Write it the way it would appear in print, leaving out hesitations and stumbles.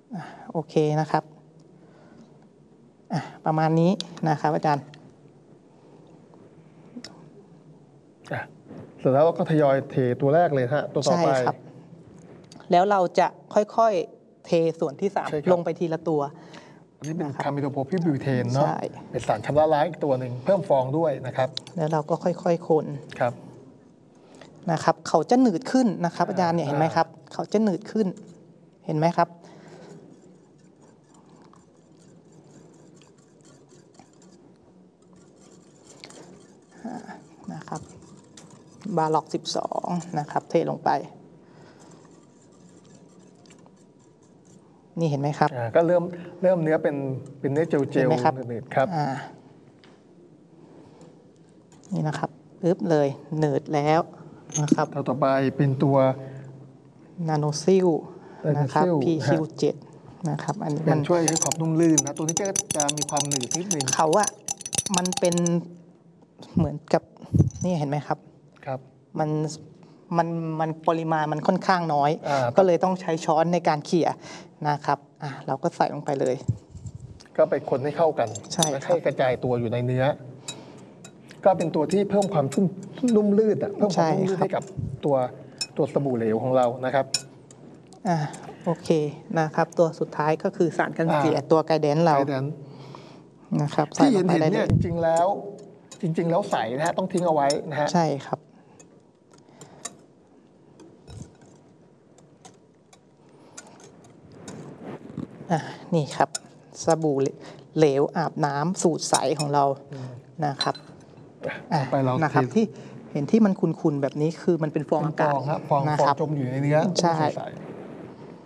โอเคนะครับประมาณนี้นะครับอาจารย์เสร็จแล้วก็ทยอยเทตัวแรกเลยฮะตัวต่อไปใช่ครับแล้วเราจะค่อยๆเทส่วนที่3ลงไปทีละตัวอันนี้เป็นคาร์มิโดโพพิบิวเทนเนาะเป็นสารชำระล้างอีกตัวหนึ่งเพิ่มฟองด้วยนะครับแล้วเราก็ค่อยๆคนครับนะครับเขาจะหนืดขึ้นนะครับอาจารย์เนี่ยเห็นไหมครับเขาจะหนืดขึ้นเห็นไหมครับนะครับบาล็อก12นะครับเทลงไปนี่เห็นไหมครับก็เริ่มเนื้อเป็นเนื้อเจลหนืดครับนี่นะครับปึ๊บเลยหนืดแล้วนะครับต่อไปเป็นตัวนาโนซิลนะครับ PQ7 นะครับอันนี้มันช่วยให้ความนุ่มลื่นนะตัวนี้จะมีความหนืดนิดนึงเขาอะมันเป็นเหมือนกับนี่เห็นไหมครับครับมันปริมาณมันค่อนข้างน้อยก็เลยต้องใช้ช้อนในการเขี่ยนะครับเราก็ใส่ลงไปเลยก็ไปคนให้เข้ากันให้กระจายตัวอยู่ในเนื้อก็เป็นตัวที่เพิ่มความนุ่มลื่นเพิ่มความนุ่มลื่นให้กับตัวสบู่เหลวของเรานะครับโอเคนะครับตัวสุดท้ายก็คือสารกันเสียตัวไกด์แดนเรานะครับที่เห็นเนี่ยจริงๆแล้วใสนะฮะต้องทิ้งเอาไว้นะฮะใช่ครับนี่ครับสบู่เหลวอาบน้ำสูตรใสของเรานะครับไปเรานะครับที่เห็นที่มันขุ่นๆแบบนี้คือมันเป็นฟองอากาศฟองจมอยู่ในเนื้อใช่